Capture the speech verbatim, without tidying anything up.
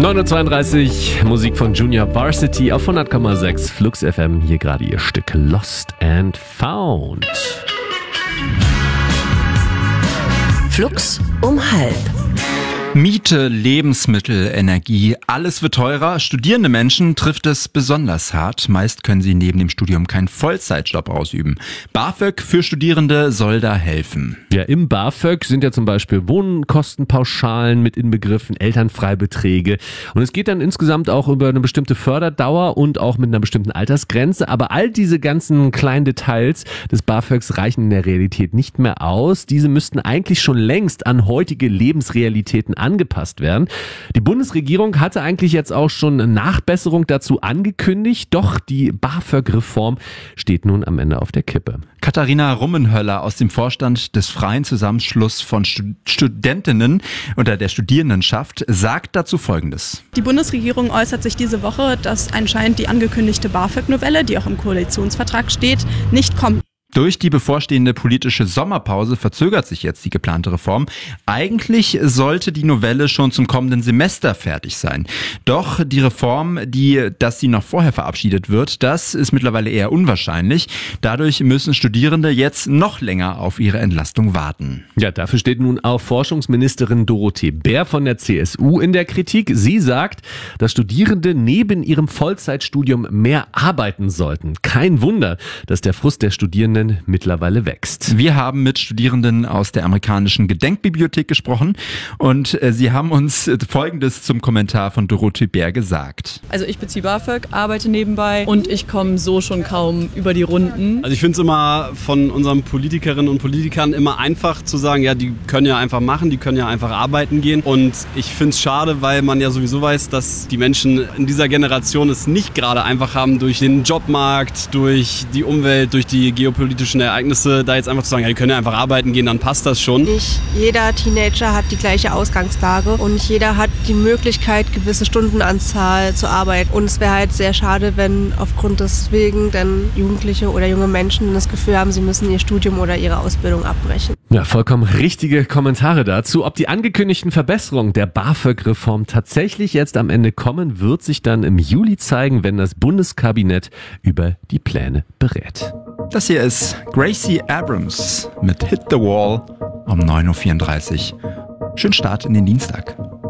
neun Uhr zweiunddreißig, Musik von Junior Varsity auf hundert Komma sechs Flux F M. Hier gerade ihr Stück Lost and Found. Flux um halb. Miete, Lebensmittel, Energie, alles wird teurer. Studierende Menschen trifft es besonders hart. Meist können sie neben dem Studium keinen Vollzeitjob ausüben. BAföG für Studierende soll da helfen. Ja, im BAföG sind ja zum Beispiel Wohnkostenpauschalen mit inbegriffen, Elternfreibeträge. Und es geht dann insgesamt auch über eine bestimmte Förderdauer und auch mit einer bestimmten Altersgrenze. Aber all diese ganzen kleinen Details des BAföGs reichen in der Realität nicht mehr aus. Diese müssten eigentlich schon längst an heutige Lebensrealitäten angepasst werden. Die Bundesregierung hatte eigentlich jetzt auch schon eine Nachbesserung dazu angekündigt, doch die BAföG-Reform steht nun am Ende auf der Kippe. Katharina Rummenhöller aus dem Vorstand des Freien Zusammenschluss von Stud- Studentinnen oder der Studierendenschaft sagt dazu Folgendes. Die Bundesregierung äußert sich diese Woche, dass anscheinend die angekündigte BAföG-Novelle, die auch im Koalitionsvertrag steht, nicht kommt. Durch die bevorstehende politische Sommerpause verzögert sich jetzt die geplante Reform. Eigentlich sollte die Novelle schon zum kommenden Semester fertig sein. Doch die Reform, die, dass sie noch vorher verabschiedet wird, das ist mittlerweile eher unwahrscheinlich. Dadurch müssen Studierende jetzt noch länger auf ihre Entlastung warten. Ja, dafür steht nun auch Forschungsministerin Dorothee Bär von der C S U in der Kritik. Sie sagt, dass Studierende neben ihrem Vollzeitstudium mehr arbeiten sollten. Kein Wunder, dass der Frust der Studierenden mittlerweile wächst. Wir haben mit Studierenden aus der amerikanischen Gedenkbibliothek gesprochen und äh, sie haben uns Folgendes zum Kommentar von Dorothee Bär gesagt. Also ich beziehe BAföG, arbeite nebenbei und ich komme so schon kaum über die Runden. Also ich finde es immer von unseren Politikerinnen und Politikern immer einfach zu sagen, ja, die können ja einfach machen, die können ja einfach arbeiten gehen. Und ich finde es schade, weil man ja sowieso weiß, dass die Menschen in dieser Generation es nicht gerade einfach haben durch den Jobmarkt, durch die Umwelt, durch die Geopolitik. Ereignisse, da jetzt einfach zu sagen, ja, die können ja einfach arbeiten gehen, dann passt das schon. Nicht jeder Teenager hat die gleiche Ausgangslage und nicht jeder hat die Möglichkeit, gewisse Stundenanzahl zu arbeiten. Und es wäre halt sehr schade, wenn aufgrund deswegen dann Jugendliche oder junge Menschen das Gefühl haben, sie müssen ihr Studium oder ihre Ausbildung abbrechen. Ja, vollkommen richtige Kommentare dazu. Ob die angekündigten Verbesserungen der BAföG-Reform tatsächlich jetzt am Ende kommen, wird sich dann im Juli zeigen, wenn das Bundeskabinett über die Pläne berät. Das hier ist Gracie Abrams mit Hit the Wall um neun Uhr vierunddreißig. Schönen Start in den Dienstag.